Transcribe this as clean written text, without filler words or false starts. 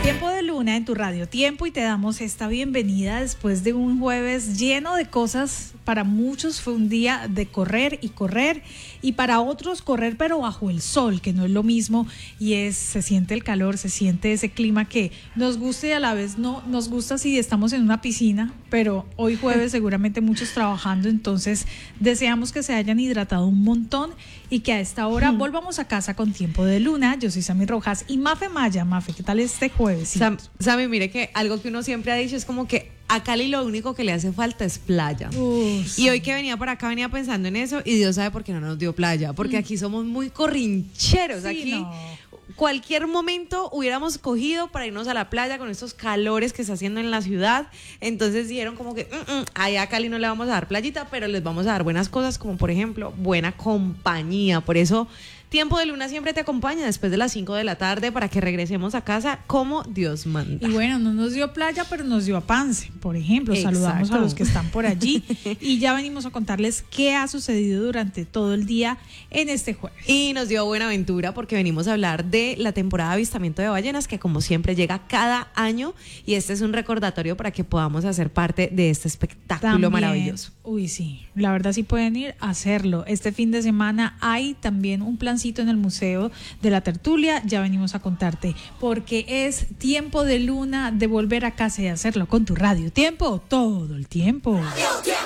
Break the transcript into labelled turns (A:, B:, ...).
A: Tiempo de Luna en tu Radio Tiempo y te damos esta bienvenida después de un jueves lleno de cosas. Para muchos fue un día de correr y para otros correr pero bajo el sol, que no es lo mismo, y se siente el calor, se siente ese clima que nos gusta y a la vez no nos gusta si estamos en una piscina, pero hoy jueves seguramente muchos trabajando, entonces deseamos que se hayan hidratado un montón y que a esta hora volvamos a casa con Tiempo de Luna. Yo soy Sammy Rojas y Mafe Maya. Mafe, ¿qué tal este jueves?
B: Sammy, mire que algo que uno siempre ha dicho es como que a Cali lo único que le hace falta es playa. Y hoy que venía por acá venía pensando en eso y Dios sabe por qué no nos dio playa, porque aquí somos muy corrincheros. Sí, aquí cualquier momento hubiéramos cogido para irnos a la playa con estos calores que está haciendo en la ciudad. Entonces dijeron como que allá a Cali no le vamos a dar playita, pero les vamos a dar buenas cosas, como por ejemplo buena compañía. Por eso Tiempo de Luna siempre te acompaña después de las 5 de la tarde para que regresemos a casa como Dios manda.
A: Y bueno, no nos dio playa, pero nos dio Apance, por ejemplo. Exacto. Saludamos a los que están por allí y ya venimos a contarles qué ha sucedido durante todo el día en este jueves.
B: Y nos dio Buenaventura porque venimos a hablar de la temporada de avistamiento de ballenas, que como siempre llega cada año, y este es un recordatorio para que podamos hacer parte de este espectáculo también maravilloso.
A: Uy, sí, la verdad sí pueden ir a hacerlo. Este fin de semana hay también un plancito en el Museo de la Tertulia, ya venimos a contarte, porque es Tiempo de Luna, de volver a casa y hacerlo con tu Radio Tiempo todo el tiempo.